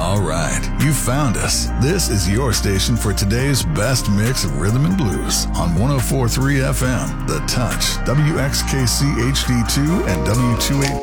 All right, you found us. This is your station for today's best mix of rhythm and blues on 104.3 FM, The Touch, WXKC HD2 and W280